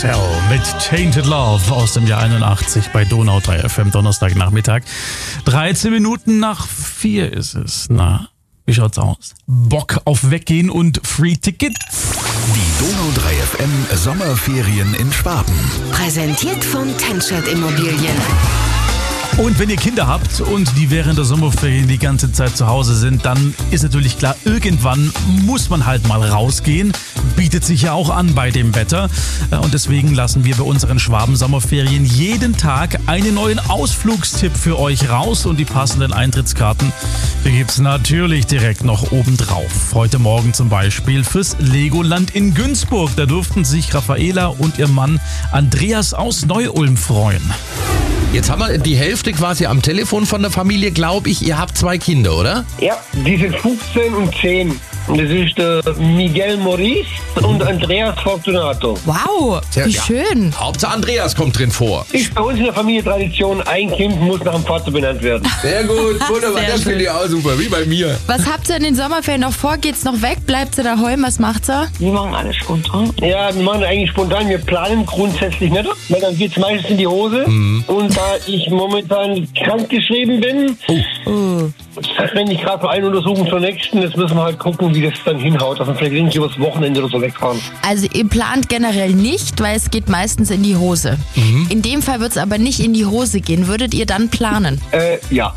Cell mit Tainted Love aus dem Jahr 81 bei Donau 3 FM Donnerstagnachmittag. 13 Minuten nach 4 ist es. Na, wie schaut's aus? Bock auf Weggehen und Free Ticket? Die Donau 3 FM Sommerferien in Schwaben. Präsentiert von Tenschert Immobilien. Und wenn ihr Kinder habt und die während der Sommerferien die ganze Zeit zu Hause sind, dann ist natürlich klar, irgendwann muss man halt mal rausgehen. Bietet sich ja auch an bei dem Wetter. Und deswegen lassen wir bei unseren Schwaben-Sommerferien jeden Tag einen neuen Ausflugstipp für euch raus. Und die passenden Eintrittskarten, die gibt's natürlich direkt noch obendrauf. Heute Morgen zum Beispiel fürs Legoland in Günzburg. Da durften sich Raffaela und ihr Mann Andreas aus Neu-Ulm freuen. Jetzt haben wir die Hälfte quasi am Telefon von der Familie, glaube ich. Ihr habt 2 Kinder, oder? Ja, die sind 15 und 10. Und das ist der Miguel Maurice und Andreas Fortunato. Wow, Sehr, wie ja. schön. Hauptsache Andreas kommt drin vor. Ist bei uns in der Familie Tradition, ein Kind muss nach dem Vater benannt werden. Sehr gut, wunderbar. Sehr Das finde ich auch super, wie bei mir. Was habt ihr in den Sommerferien noch vor? Geht's noch weg? Bleibt ihr daheim? Was macht ihr? Wir machen alles spontan. Ja, wir machen eigentlich spontan, wir planen grundsätzlich nicht, weil dann geht's meistens in die Hose. Und da ich momentan krankgeschrieben bin, wenn ich gerade von einer Untersuchung zur nächsten, jetzt müssen wir halt gucken, wie das dann hinhaut, dass wir vielleicht irgendwie übers Wochenende oder so wegfahren. Also ihr plant generell nicht, weil es geht meistens in die Hose. In dem Fall wird es aber nicht in die Hose gehen. Würdet ihr dann planen? Ja.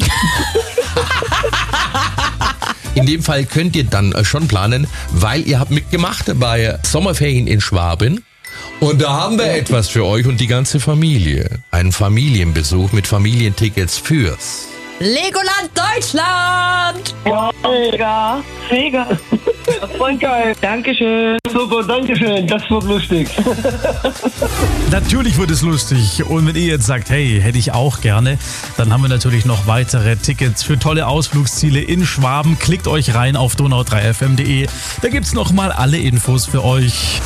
In dem Fall könnt ihr dann schon planen, weil ihr habt mitgemacht bei Sommerferien in Schwaben. Und da haben wir etwas für euch und die ganze Familie. Einen Familienbesuch mit Familientickets fürs Legoland Deutschland! Mega. Mega. Voll geil. Dankeschön. Super, dankeschön. Das wird lustig. Natürlich wird es lustig. Und wenn ihr jetzt sagt, hey, hätte ich auch gerne, dann haben wir natürlich noch weitere Tickets für tolle Ausflugsziele in Schwaben. Klickt euch rein auf donau3fm.de. Da gibt's nochmal alle Infos für euch.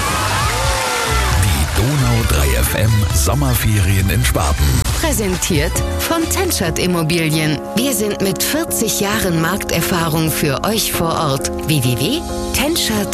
Die Donau 3 FM Sommerferien in Schwaben. Präsentiert von Tenschert Immobilien. Wir sind mit 40 Jahren Markterfahrung für euch vor Ort. www.tenschert-immobilien.de